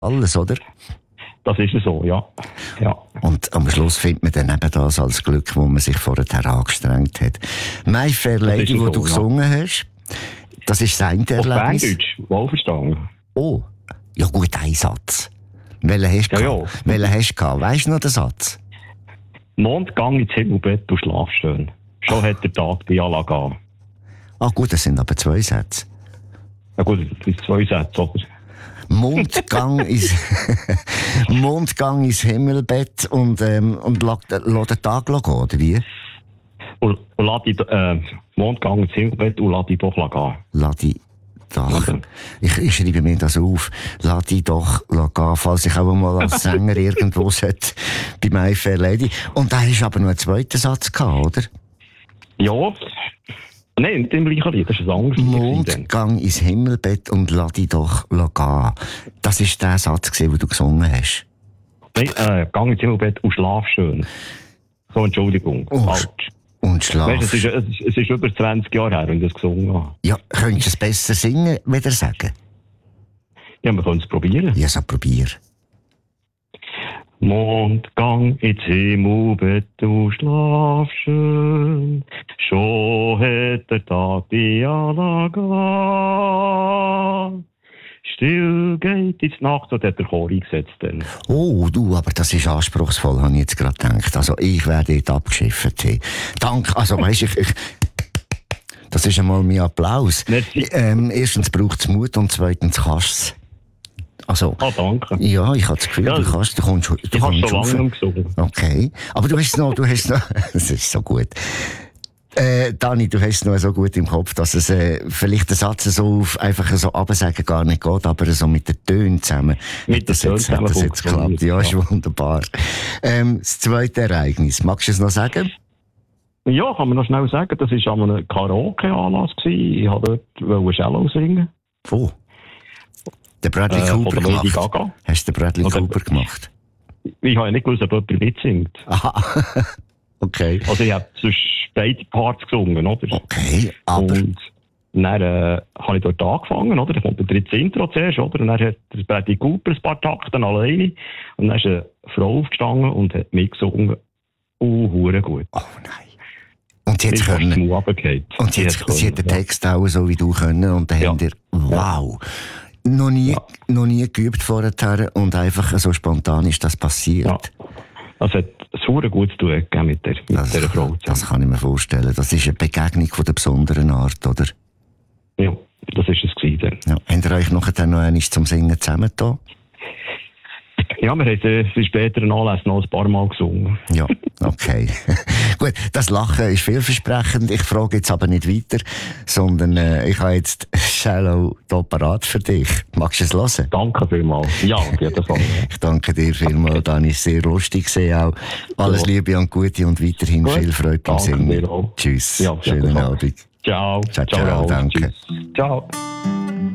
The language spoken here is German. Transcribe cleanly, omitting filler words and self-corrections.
alles, oder? Das ist so, ja. Und am Schluss findet man dann eben das als Glück, wo man sich vorher angestrengt hat. «My Fair Lady», wo du gesungen hast, das ist sein Erlebnis. Auf Berndeutsch, wohlverstanden. Oh, ja gut, ein Satz. Welchen hast du gehabt? Welchen hast du gehabt? Weisst du noch den Satz? Mondgang ins Himmelbett, du schlaf schön. Schon hat der Tag bei Allah gehen. Ah gut, das sind aber 2 Sätze. Ja gut, das sind 2 Sätze, oder? Mondgang ins Himmelbett und lass den Tag gehen, oder wie? Und lass die, Mondgang ins Himmelbett und lass die doch gehen. Lass die doch. Ich schreibe mir das auf. Lass die doch gehen, falls ich auch mal als Sänger irgendwo sollte, bei «My Fair Lady». Und da hast du aber noch einen zweiten Satz gehabt, oder? Ja. Nein, nicht im gleichen Lied, das ist ein anderes Lied. Mondgang ins Himmelbett und lass dich doch gehen. Das war der Satz, den du gesungen hast. Nein, Gang ins Himmelbett und schlaf schön. So, Entschuldigung. Falsch. Und schlaf. Weißt, es ist über 20 Jahre her, wenn ich das gesungen habe. Ja, könntest du es besser singen, wieder sagen? Ja, wir können es probieren. Ja, so probier. Mondgang ins Himmelbett, du schlaf schön. Schon hat der Tag die Allah gehen. Still geht ins Nacht, so hat der Chor eingesetzt. Dann. Oh, du, aber das ist anspruchsvoll, habe ich jetzt gerade gedacht. Also, ich werde dort abgeschifft. Danke, also, weisst ich das ist einmal mein Applaus. Erstens braucht es Mut und zweitens kannst du es. Also, danke. Ja, ich habe das Gefühl, du kommst ich habe schon lange gesungen. Okay. Aber du hast noch, das ist so gut. Dani, du hast es noch so gut im Kopf, dass es vielleicht der Satz so einfach so absagen gar nicht geht, aber so mit den Tönen zusammen. Mit den Tönen zusammen. Hat das jetzt geklappt? Ja, ist wunderbar. Das zweite Ereignis, magst du es noch sagen? Ja, kann man noch schnell sagen. Das war an einem Karaoke-Anlass. Ich wollte dort Cello singen. Oh. Der Bradley Cooper gemacht. Gaga. Hast du den Bradley Cooper gemacht? Ich habe ja nicht gewusst, ob jemand mitsingt. Aha. Okay. Also ich habe sonst beide Parts gesungen, oder? Okay, aber... Und dann habe ich dort angefangen, oder? Da kommt der dritte Intro zuerst, oder? Und dann hat der Bradley Cooper ein paar Takte alleine. Und dann ist eine Frau aufgestanden und hat mitgesungen. Hure gut. Oh nein. Und jetzt können... Und jetzt sie hat den Text auch so wie du können. Und dann haben wir... Wow. Noch nie geübt vorher und einfach so spontan ist das passiert. Ja. Das hat super gut zu tun mit dieser Frau. Das kann ich mir vorstellen. Das ist eine Begegnung von der besonderen Art, oder? Ja, das ist es gewesen. Ja. Habt ihr euch nachher noch einmal zum Singen zusammengetan? Ja, wir haben später noch ein paar Mal gesungen. Ja, okay. Gut, das Lachen ist vielversprechend. Ich frage jetzt aber nicht weiter, sondern ich habe jetzt «Shallow» hier parat für dich. Magst du es hören? Danke vielmals. Ja, auf jeden Fall. Ich danke dir vielmals, Dani. Sehr lustig gesehen auch. Alles Liebe und Gute und weiterhin viel Freude beim Singen. Tschüss. Ja, schönen Abend. Ciao. Ciao, danke. Tschüss. Ciao.